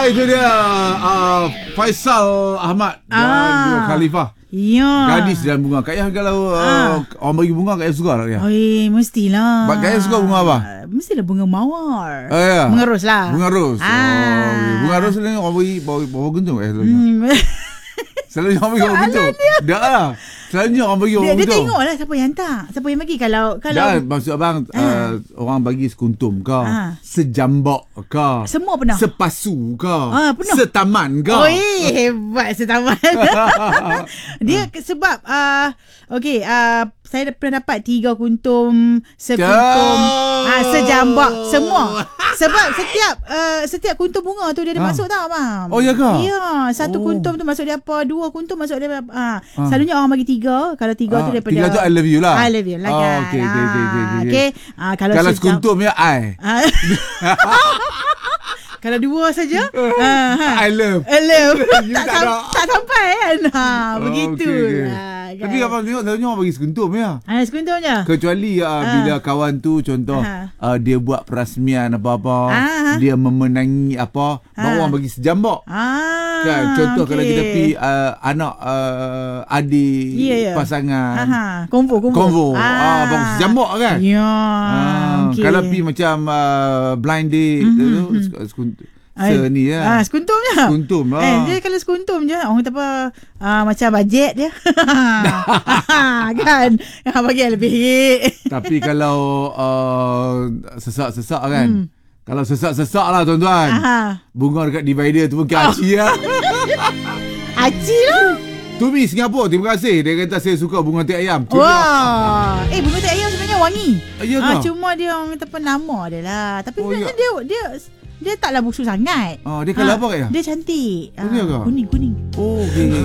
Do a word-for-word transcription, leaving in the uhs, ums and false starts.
Ya, itu dia uh, Faisal Ahmad dan Ah. Khalifah. Ya. Gadis dan bunga. Kak Yah kalau uh, orang bagi bunga, Kak Yah suka tak Kak Yah? Oi, mestilah. Kak Yah suka bunga apa? Mestilah bunga mawar. Oh, ya. Bunga ros lah. Bunga ros. Ah. Oh, okay. Bunga ros ni orang bagi bawa, bawa gentung eh selalunya. Hmm. Selalunya orang bagi bawa gentung. Tak lah. Selalunya orang bagi bawa Dia, dia gentung. tengok lah siapa yang hantar. Siapa yang bagi. Kalau kalau Dan maksud abang Ah. uh, orang bagi sekuntum ke, Ah. sejambak ke, semua pernah. sepasu ke, Ah, penuh. setaman ke. Oi, hebat setaman. Dia ke- sebab uh, okey, uh, saya dah pernah dapat tiga kuntum, sekuntum, Oh. ah, sejambak, semua. Sebab setiap uh, setiap kuntum bunga tu dia ada Ah. masuk tau, Mam. Oh, ya ke? Ya, satu Oh. kuntum tu masuk dia apa, dua kuntum masuk dia apa. Ah. Ah. Selalunya orang bagi tiga, kalau tiga Ah, tu daripada tiga tu I love you lah. I love you lah Oh, kan. okey, okey, okey, okey, okey. Okey. Ah, kalau Kalau sejam- sekuntum ya I. Ah. Kalau dua saja, ah, ha. I love. I love. You tak, tak sam- nak. tak sampai kan. Ha, Oh, begitu. okey, okey. lah, kan. Tapi abang tengok selalunya orang bagi sekuntum ya. Ah, sekuntumnya. Kecuali uh, bila kawan tu contoh Ah. uh, dia buat perasmian apa-apa, Ah. dia memenangi apa, baru Ah. orang bagi sejambak. Ah, Kan contoh okey. kalau kita pergi uh, anak uh, adik Ya, ya. pasangan Aha, konvo, konvo. konvo ah baru sejambak kan. Ya. Ah, okey. Kalau pergi macam uh, blind date Mhm, tu mhm. sek- sekun- Ay, se ni Ah, lah. sekuntumnya. Sekuntum lah. Eh, dia kalau sekuntum je, orang kata apa, ah, macam bajet dia. Kan? Ah, bagi yang lebih. Tapi kalau uh, sesak-sesak kan. Hmm. Kalau sesak-sesak lah tuan-tuan. Aha. Bunga dekat divider tu pun ke Aci lah. Aci lah. Tumi Singapura, terima kasih. Dia kata saya suka bunga tiap ayam. Tumi lah. Wah. Eh, bunga tiap ayam sebenarnya wangi. Ya Ah, ke? cuma dia orang kata apa nama dia lah. Tapi Oh, sebenarnya ya. dia dia dia taklah busuk sangat. Ah, dia colour Ah, apa Kak Yah? Dia cantik. Oh, ya ke? Kuning-kuning. Oh, okay.